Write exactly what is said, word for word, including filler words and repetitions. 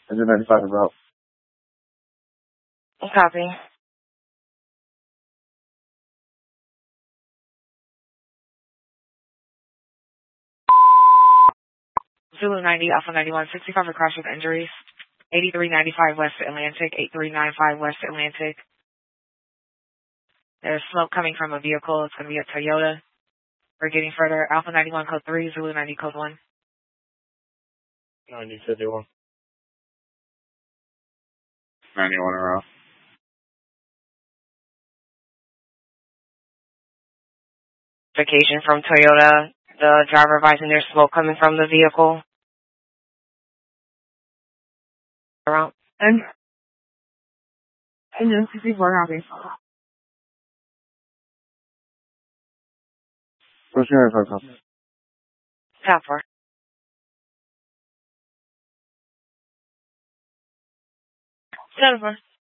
Engine ninety-five en route. Copy. Zulu ninety, Alpha ninety-one, sixty-five for crash with injuries. eighty-three ninety-five West Atlantic, eighty-three ninety-five West Atlantic. There's smoke coming from a vehicle. It's going to be a Toyota. We're getting further. Alpha ninety-one, code three, Zulu ninety, code one. ninety fifty-one. ninety-one en route. Vacation from Toyota. The driver advising there's smoke coming from the vehicle. Around. And engine sixty-four, copy. What's your info, copy? Top four. Seven four.